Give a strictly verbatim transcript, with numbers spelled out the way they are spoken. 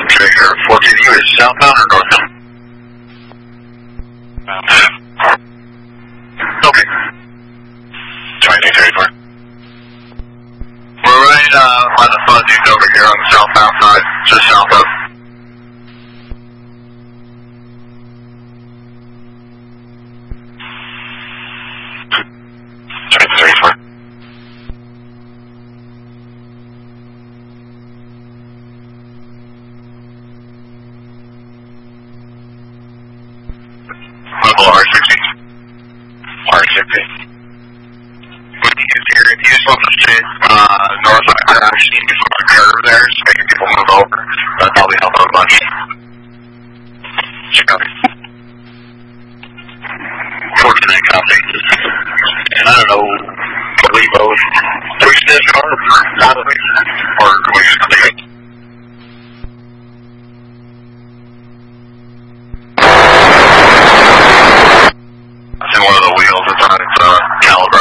Trigger fourteen U is southbound or northbound? Okay. twenty-two thirty-four. We're right uh, on the fuzzies over here on the southbound side, just south of. twenty-two thirty-four. Level R sixty. R sixty. If you just want to stay uh, north, I actually need a curve there, just making people move over. That'd probably help out a bunch. Chicago. forty-nine copy. And I don't know, can we both push this car out of it? Or can we just leave it? That's in one of the wheels, it's on its uh, caliber.